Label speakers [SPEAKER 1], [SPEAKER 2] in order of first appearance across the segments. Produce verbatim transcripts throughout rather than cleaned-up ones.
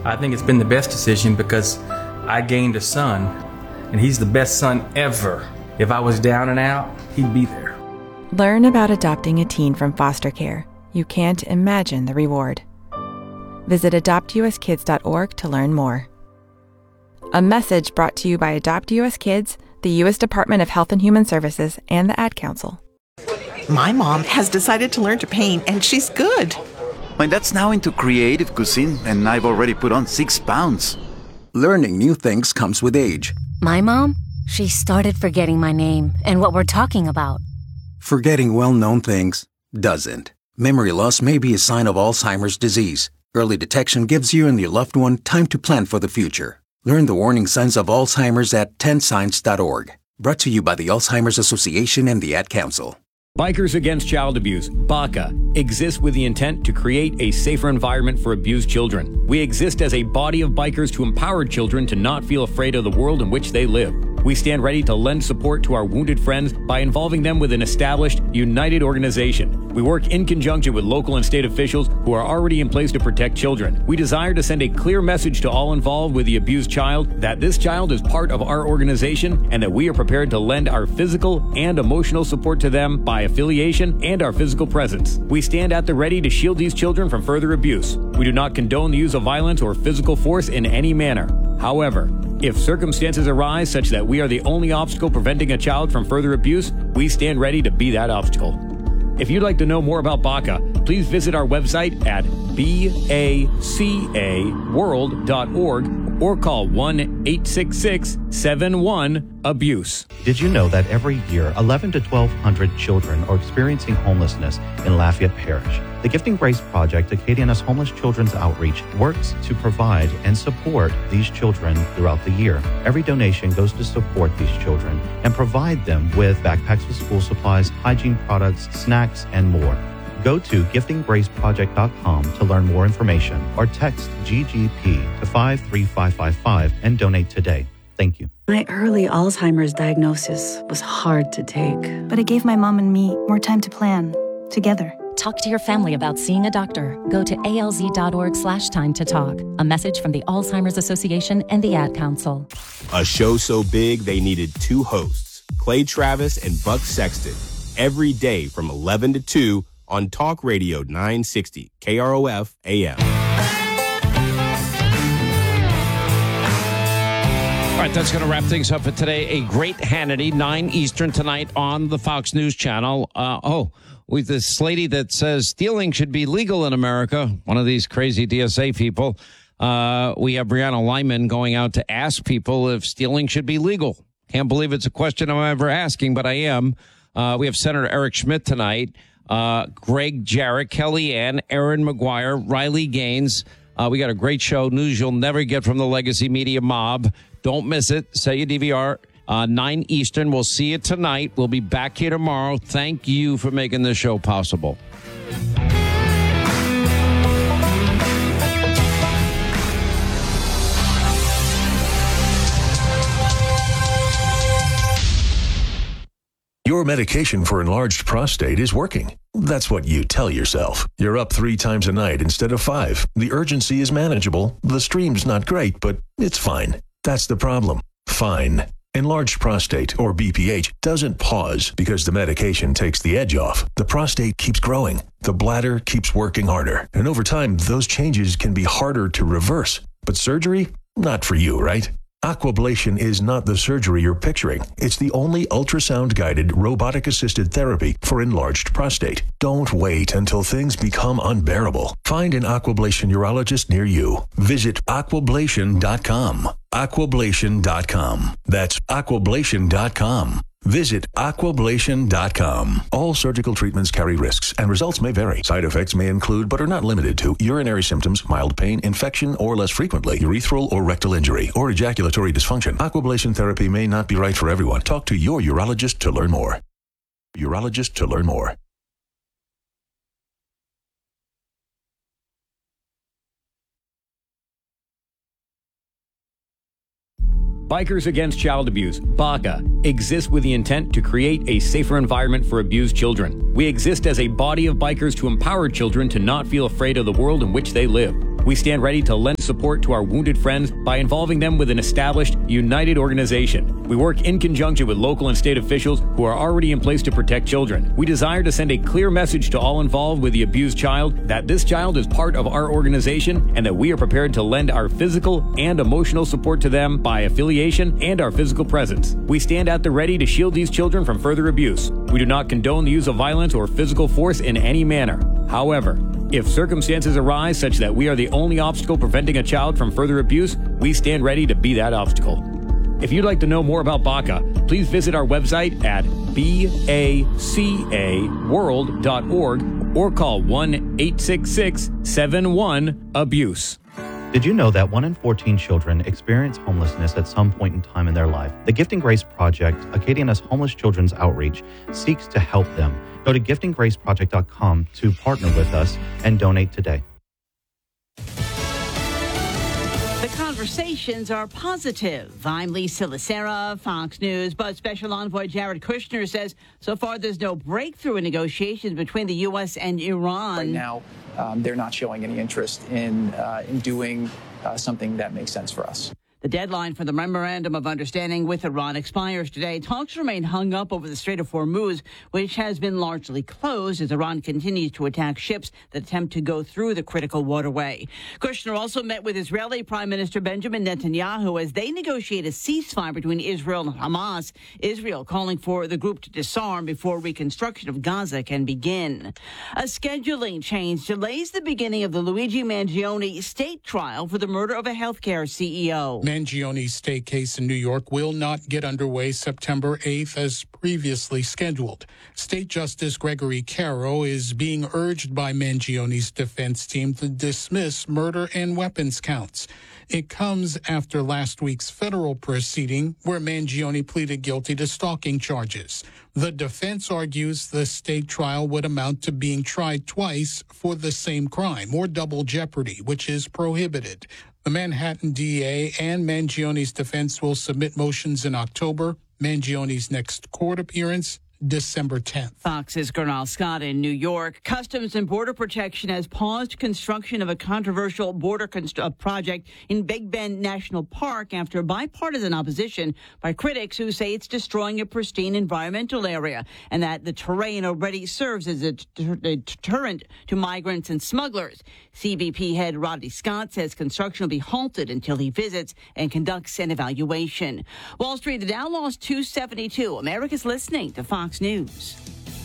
[SPEAKER 1] I think it's been the best decision because I gained a son, and he's the best son ever. If I was down and out, he'd be there.
[SPEAKER 2] Learn about adopting a teen from foster care. You can't imagine the reward. Visit adopt u s kids dot org to learn more. A message brought to you by Adopt U S Kids, the U S Department of Health and Human Services, and the Ad Council.
[SPEAKER 3] My mom has decided to learn to paint, and she's good.
[SPEAKER 4] My dad's now into creative cuisine, and I've already put on six pounds.
[SPEAKER 5] Learning new things comes with age.
[SPEAKER 6] My mom, she started forgetting my name and what we're talking about.
[SPEAKER 5] Forgetting well-known things doesn't. Memory loss may be a sign of Alzheimer's disease. Early detection gives you and your loved one time to plan for the future. Learn the warning signs of Alzheimer's at ten signs dot org. Brought to you by the Alzheimer's Association and the Ad Council.
[SPEAKER 7] Bikers Against Child Abuse, B A C A, exists with the intent to create a safer environment for abused children. We exist as a body of bikers to empower children to not feel afraid of the world in which they live. We stand ready to lend support to our wounded friends by involving them with an established, united organization. We work in conjunction with local and state officials who are already in place to protect children. We desire to send a clear message to all involved with the abused child that this child is part of our organization and that we are prepared to lend our physical and emotional support to them by affiliation and our physical presence. We stand at the ready to shield these children from further abuse. We do not condone the use of violence or physical force in any manner. However, if circumstances arise such that we are the only obstacle preventing a child from further abuse, we stand ready to be that obstacle. If you'd like to know more about B A C A, please visit our website at baca world dot org or call one eight six six seven one abuse.
[SPEAKER 8] Did you know that every year eleven to twelve hundred children are experiencing homelessness in Lafayette Parish? The Gifting Grace Project, Acadiana's Homeless Children's Outreach, works to provide and support these children throughout the year. Every donation goes to support these children and provide them with backpacks with school supplies, hygiene products, snacks, and more. Go to gifting grace project dot com to learn more information or text G G P to five three five five five and donate today. Thank you.
[SPEAKER 9] My early Alzheimer's diagnosis was hard to take,
[SPEAKER 10] but it gave my mom and me more time to plan together.
[SPEAKER 11] Talk to your family about seeing a doctor. Go to A L Z dot org slash time to talk. A message from the Alzheimer's Association and the Ad Council.
[SPEAKER 12] A show so big they needed two hosts, Clay Travis and Buck Sexton, every day from eleven to two on Talk Radio nine sixty K R O F A M.
[SPEAKER 13] All right, that's going to wrap things up for today. A great Hannity, nine Eastern tonight on the Fox News Channel. Uh, oh, with this lady that says stealing should be legal in America, one of these crazy D S A people. Uh, we have Brianna Lyman going out to ask people if stealing should be legal. Can't believe it's a question I'm ever asking, but I am. Uh, we have Senator Eric Schmidt tonight, uh, Greg Jarrett, Kellyanne, Aaron McGuire, Riley Gaines. Uh, we got a great show, news you'll never get from the legacy media mob. Don't miss it. Set your D V R. Uh, nine Eastern. We'll see you tonight. We'll be back here tomorrow. Thank you for making this show possible.
[SPEAKER 14] Your medication for enlarged prostate is working. That's what you tell yourself. You're up three times a night instead of five. The urgency is manageable. The stream's not great, but it's fine. That's the problem. Fine. Enlarged prostate, or B P H, doesn't pause because the medication takes the edge off. The prostate keeps growing. The bladder keeps working harder. And over time, those changes can be harder to reverse. But surgery? Not for you, right? Aquablation is not the surgery you're picturing. It's the only ultrasound-guided, robotic-assisted therapy for enlarged prostate. Don't wait until things become unbearable. Find an Aquablation urologist near you. Visit aquablation dot com. aquablation dot com. That's aquablation dot com. Visit aquablation dot com. All surgical treatments carry risks, and results may vary. Side effects may include, but are not limited to, urinary symptoms, mild pain, infection, or less frequently, urethral or rectal injury, or ejaculatory dysfunction. Aquablation therapy may not be right for everyone. Talk to your urologist to learn more. Urologist to learn more.
[SPEAKER 7] Bikers Against Child Abuse, B A C A, exists with the intent to create a safer environment for abused children. We exist as a body of bikers to empower children to not feel afraid of the world in which they live. We stand ready to lend support to our wounded friends by involving them with an established, united organization. We work in conjunction with local and state officials who are already in place to protect children. We desire to send a clear message to all involved with the abused child that this child is part of our organization and that we are prepared to lend our physical and emotional support to them by affiliation and our physical presence. We stand at the ready to shield these children from further abuse. We do not condone the use of violence or physical force in any manner. However, if circumstances arise such that we are the only obstacle preventing a child from further abuse, we stand ready to be that obstacle. If you'd like to know more about B A C A, please visit our website at baca world dot org or call one eight six six seven one abuse.
[SPEAKER 8] Did you know that one in fourteen children experience homelessness at some point in time in their life? The Gifting Grace Project, Acadiana's homeless children's outreach, seeks to help them. Go to gifting grace project dot com to partner with us and donate today.
[SPEAKER 15] The conversations are positive. I'm Lisa Lacera, Fox News. But Special Envoy Jared Kushner says so far there's no breakthrough in negotiations between the U S and Iran.
[SPEAKER 16] Right now, um, they're not showing any interest in, uh, in doing uh, something that makes sense for us.
[SPEAKER 15] The deadline for the Memorandum of Understanding with Iran expires today. Talks remain hung up over the Strait of Hormuz, which has been largely closed as Iran continues to attack ships that attempt to go through the critical waterway. Kushner also met with Israeli Prime Minister Benjamin Netanyahu as they negotiate a ceasefire between Israel and Hamas. Israel calling for the group to disarm before reconstruction of Gaza can begin. A scheduling change delays the beginning of the Luigi Mangione state trial for the murder of a healthcare C E O.
[SPEAKER 17] Mangione's state case in New York will not get underway September eighth as previously scheduled. State Justice Gregory Caro is being urged by Mangione's defense team to dismiss murder and weapons counts. It comes after last week's federal proceeding where Mangione pleaded guilty to stalking charges. The defense argues the state trial would amount to being tried twice for the same crime, or double jeopardy, which is prohibited. The Manhattan D A and Mangione's defense will submit motions in October. Mangione's next court appearance, December tenth.
[SPEAKER 15] Fox's Gernal Scott in New York. Customs and Border Protection has paused construction of a controversial border const- uh, project in Big Bend National Park after bipartisan opposition by critics who say it's destroying a pristine environmental area and that the terrain already serves as a, deter- a deterrent to migrants and smugglers. C B P head Rodney Scott says construction will be halted until he visits and conducts an evaluation. Wall Street, the Dow lost two seventy-two. America's listening to Fox News.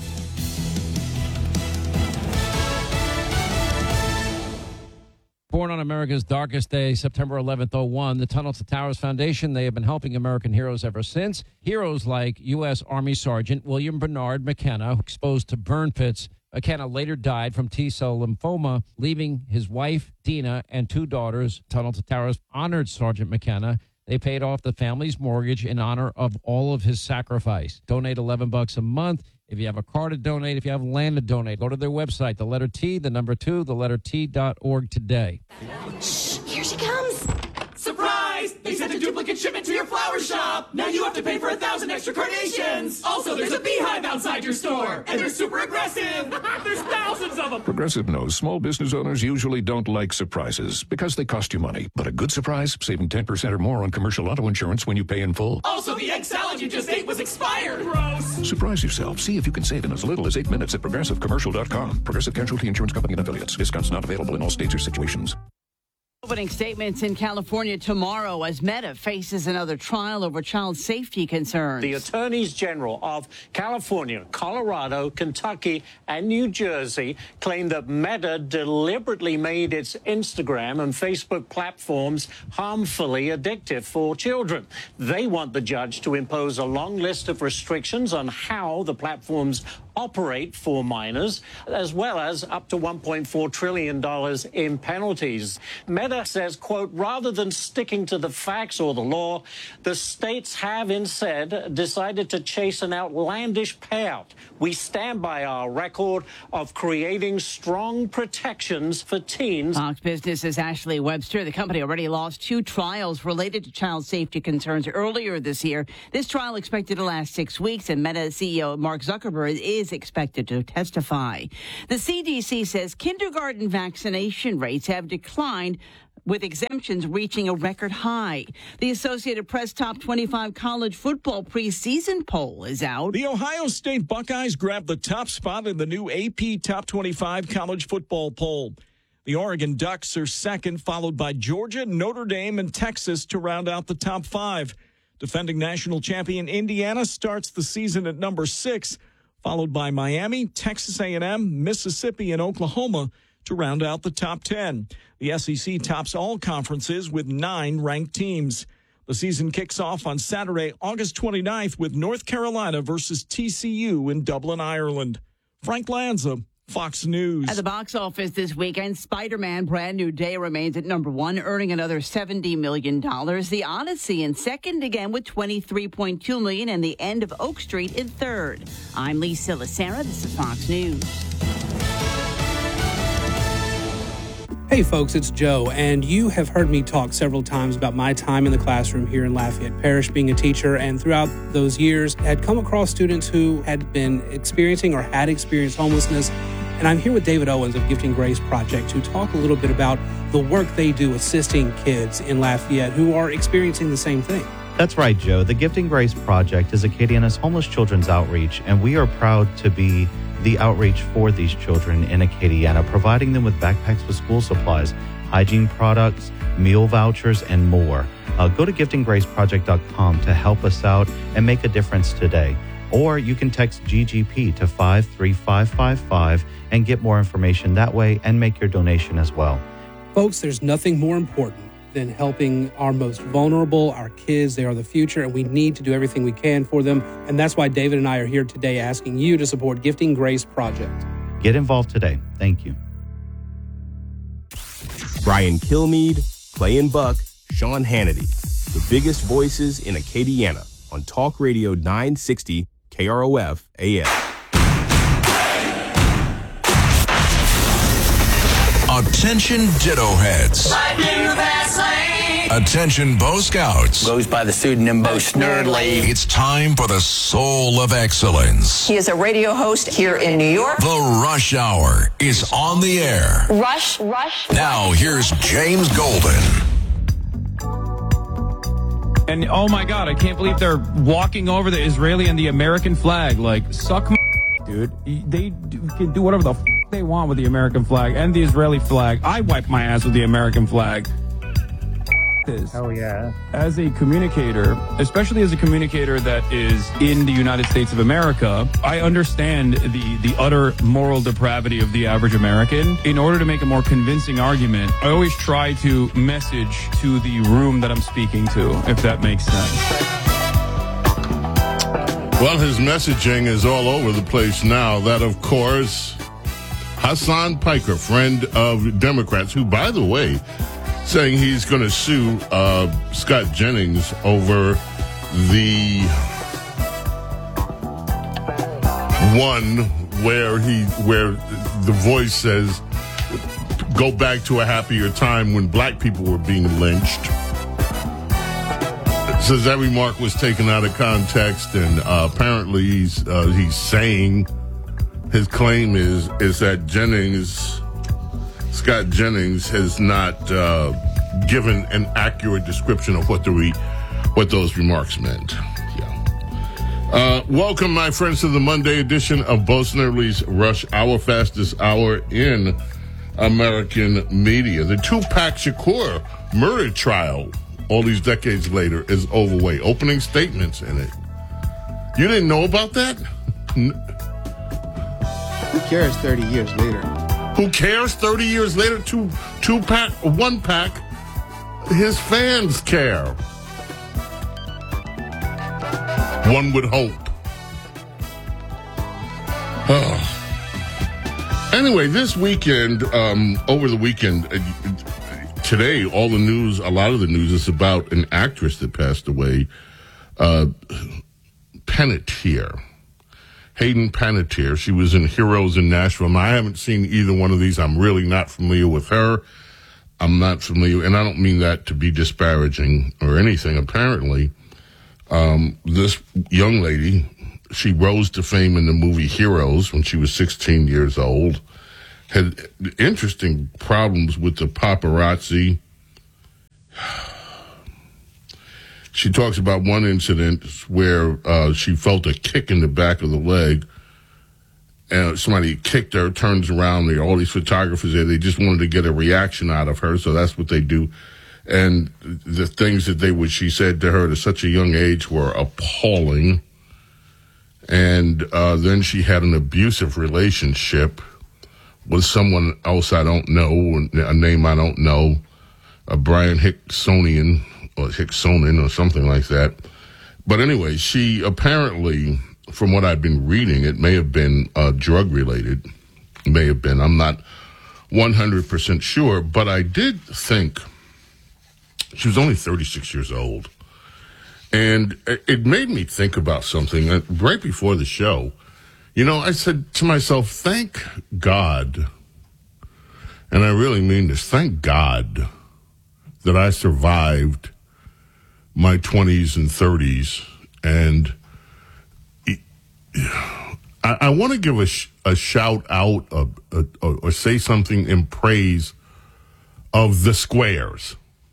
[SPEAKER 13] Born on America's darkest day, September eleventh, oh one, the Tunnels to Towers Foundation, they have been helping American heroes ever since. Heroes like U S. Army Sergeant William Bernard McKenna, exposed to burn pits. McKenna later died from T-cell lymphoma, leaving his wife, Dina, and two daughters. Tunnel to Towers honored Sergeant McKenna. They paid off the family's mortgage in honor of all of his sacrifice. Donate eleven bucks a month. If you have a car to donate, if you have land to donate, go to their website, the letter T, the number two, the letter T dot org today.
[SPEAKER 18] Shh, here she comes. Surprise! They sent a duplicate shipment to your flower shop. Now you have to pay for a thousand extra carnations. Also, there's a beehive outside your store, and they're super aggressive. There's thousands of them.
[SPEAKER 19] Progressive knows small business owners usually don't like surprises because they cost you money. But a good surprise, saving ten percent or more on commercial auto insurance when you pay in full.
[SPEAKER 18] Also, the egg salad you just ate was expired. Gross.
[SPEAKER 19] Surprise yourself. See if you can save in as little as eight minutes at progressive commercial dot com. Progressive Casualty Insurance Company and affiliates. Discounts not available in all states or situations.
[SPEAKER 15] Opening statements in California tomorrow as Meta faces another trial over child safety concerns.
[SPEAKER 20] The attorneys general of California, Colorado, Kentucky, and New Jersey claim that Meta deliberately made its Instagram and Facebook platforms harmfully addictive for children. They want the judge to impose a long list of restrictions on how the platforms operate for minors, as well as up to one point four trillion dollars in penalties. Meta says, quote, rather than sticking to the facts or the law, the states have instead decided to chase an outlandish payout. We stand by our record of creating strong protections for teens.
[SPEAKER 15] Fox Business's Ashley Webster. The company already lost two trials related to child safety concerns earlier this year. This trial expected to last six weeks, and Meta C E O Mark Zuckerberg is is expected to testify. The C D C says kindergarten vaccination rates have declined, with exemptions reaching a record high. The Associated Press Top twenty-five College Football Preseason Poll is out.
[SPEAKER 21] The Ohio State Buckeyes grabbed the top spot in the new A P Top twenty-five College Football Poll. The Oregon Ducks are second, followed by Georgia, Notre Dame, and Texas to round out the top five. Defending national champion Indiana starts the season at number six, followed by Miami, Texas A and M, Mississippi, and Oklahoma to round out the top ten. The S E C tops all conferences with nine ranked teams. The season kicks off on Saturday, August twenty-ninth, with North Carolina versus T C U in Dublin, Ireland. Frank Lanza, Fox News.
[SPEAKER 15] At the box office this weekend, Spider-Man Brand New Day remains at number one, earning another seventy million dollars. The Odyssey in second, again with twenty-three point two million dollars, and The End of Oak Street in third. I'm Lisa Lacera. This is Fox News.
[SPEAKER 22] Hey folks, it's Joe, and you have heard me talk several times about my time in the classroom here in Lafayette Parish being a teacher, and throughout those years had come across students who had been experiencing or had experienced homelessness. And I'm here with David Owens of Gifting Grace Project to talk a little bit about the work they do assisting kids in Lafayette who are experiencing the same thing.
[SPEAKER 8] That's right, Joe. The Gifting Grace Project is Acadiana's homeless children's outreach, and we are proud to be the outreach for these children in Acadiana, providing them with backpacks with school supplies, hygiene products, meal vouchers, and more. Uh, go to gifting grace project dot com to help us out and make a difference today. Or you can text G G P to five three five five five and get more information that way and make your donation as well.
[SPEAKER 22] Folks, there's nothing more important than helping our most vulnerable, our kids. They are the future, and we need to do everything we can for them. And that's why David and I are here today asking you to support Gifting Grace Project.
[SPEAKER 8] Get involved today. Thank you.
[SPEAKER 12] Brian Kilmeade, Clay and Buck, Sean Hannity. The biggest voices in Acadiana on Talk Radio nine sixty K R O F A M.
[SPEAKER 23] Attention Ditto Heads. Attention Bo Scouts.
[SPEAKER 24] Goes by the pseudonym Bo Snerdley.
[SPEAKER 23] It's time for the Soul of Excellence.
[SPEAKER 25] He is a radio host here in New York.
[SPEAKER 23] The Rush Hour is on the air.
[SPEAKER 25] Rush, rush.
[SPEAKER 23] Now here's James Golden.
[SPEAKER 26] And oh my God, I can't believe they're walking over the Israeli and the American flag. Like, suck my dude. They do, can do whatever the f- they want with the American flag and the Israeli flag. I wipe my ass with the American flag.
[SPEAKER 27] Oh yeah.
[SPEAKER 26] As a communicator, especially as a communicator that is in the United States of America, I understand the, the utter moral depravity of the average American. In order to make a more convincing argument, I always try to message to the room that I'm speaking to, if that makes sense.
[SPEAKER 28] Well, his messaging is all over the place now. That, of course, Hassan Piker, friend of Democrats, who, by the way, saying he's going to sue uh, Scott Jennings over the one where he where the voice says, "Go back to a happier time when black people were being lynched." It says that remark was taken out of context, and uh, apparently he's uh, he's saying his claim is is that Jennings. Scott Jennings has not uh, given an accurate description of what the re- what those remarks meant. Yeah. Uh, welcome, my friends, to the Monday edition of Bo Snerdley's Rush Hour, fastest hour in American media. The Tupac Shakur murder trial, all these decades later, is overweight. Opening statements in it. You didn't know about that?
[SPEAKER 27] Who cares thirty years later?
[SPEAKER 28] Who cares? thirty years later, two, two pack, one pack, his fans care. One would hope. Oh. Anyway, this weekend, um, over the weekend, uh, today, all the news, a lot of the news is about an actress that passed away, uh, Panettiere. Hayden Panettiere. She was in Heroes in Nashville. Now, I haven't seen either one of these. I'm really not familiar with her. I'm not familiar, and I don't mean that to be disparaging or anything. Apparently, um, this young lady she rose to fame in the movie Heroes when she was sixteen years old. Had interesting problems with the paparazzi. She talks about one incident where uh, she felt a kick in the back of the leg, and somebody kicked her, turns around, there are all these photographers there. They just wanted to get a reaction out of her, so that's what they do. And the things that they would, she said to her at such a young age were appalling. And uh, then she had an abusive relationship with someone else I don't know, a name I don't know, a Brian Hicksonian, or Hicksonin or something like that. But anyway, she apparently, from what I've been reading, it may have been uh, drug-related. May have been. I'm not one hundred percent sure, but I did think she was only thirty-six years old. And it made me think about something right before the show. You know, I said to myself, thank God, and I really mean this, thank God that I survived my twenties and thirties. And I, I want to give a, sh- a shout out of, uh, or say something in praise of the squares,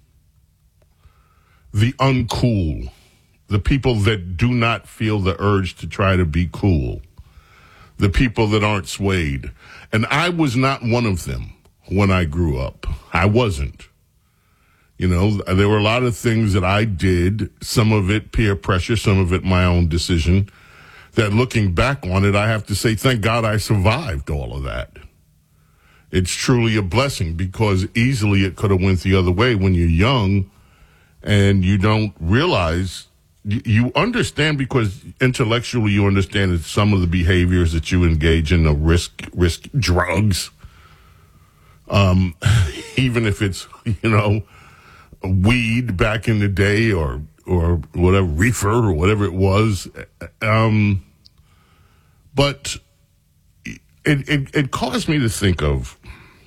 [SPEAKER 28] the uncool, the people that do not feel the urge to try to be cool, the people that aren't swayed. And I was not one of them when I grew up. I wasn't. You know, there were a lot of things that I did, some of it peer pressure, some of it my own decision, that looking back on it, I have to say, thank God I survived all of that. It's truly a blessing, because easily it could have went the other way when you're young and you don't realize. You understand, because intellectually you understand that some of the behaviors that you engage in are risk, risk drugs. Um, even if it's, you know, weed back in the day, or or whatever, reefer or whatever it was. Um, but it, it, it caused me to think of,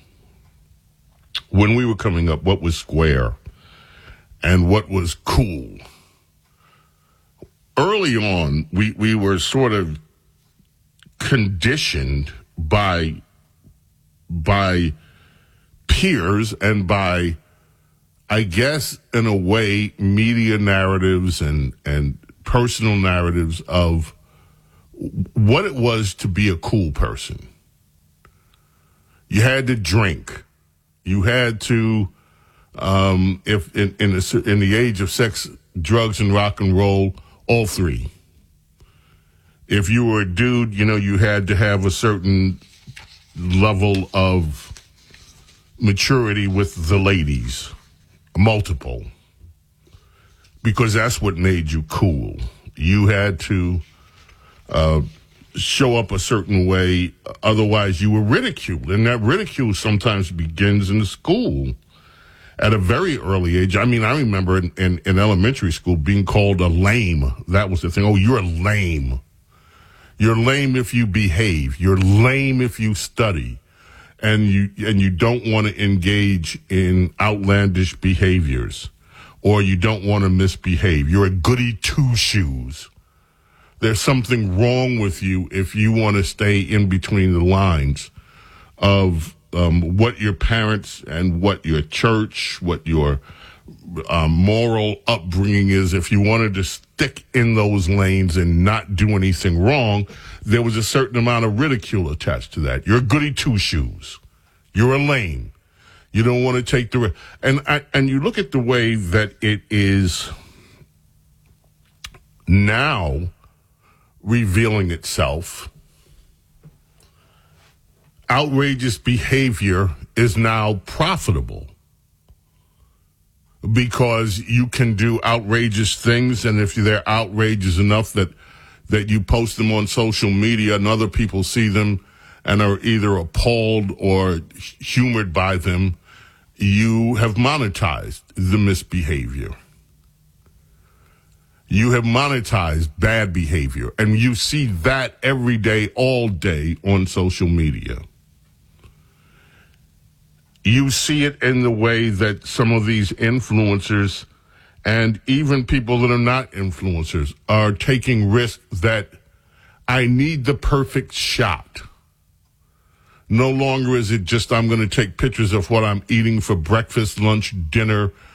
[SPEAKER 28] when we were coming up, what was square and what was cool. Early on, we, we were sort of conditioned by by peers and by, I guess, in a way, media narratives and, and personal narratives of what it was to be a cool person. You had to drink. You had to, um, if in in the, in the age of sex, drugs, and rock and roll, all three. If you were a dude, you know, you had to have a certain level of maturity with the ladies, multiple, because that's what made you cool. You had to uh, show up a certain way, otherwise you were ridiculed, and that ridicule sometimes begins in the school. At a very early age. I mean, I remember in, in, in elementary school being called a lame. That was the thing. Oh, you're lame. You're lame if you behave. You're lame if you study. And you and you don't want to engage in outlandish behaviors. Or you don't want to misbehave. You're a goody two-shoes. There's something wrong with you if you want to stay in between the lines of Um, what your parents and what your church, what your um, moral upbringing is. If you wanted to stick in those lanes and not do anything wrong, there was a certain amount of ridicule attached to that. You're a goody two-shoes. You're a lame. You don't want to take the risk. And, I, and you look at the way that it is now revealing itself. Outrageous behavior is now profitable because you can do outrageous things, and if they're outrageous enough that that you post them on social media and other people see them and are either appalled or humored by them, you have monetized the misbehavior. You have monetized bad behavior, and you see that every day, all day on social media. You see it in the way that some of these influencers and even people that are not influencers are taking risks that I need the perfect shot. No longer is it just I'm going to take pictures of what I'm eating for breakfast, lunch, dinner,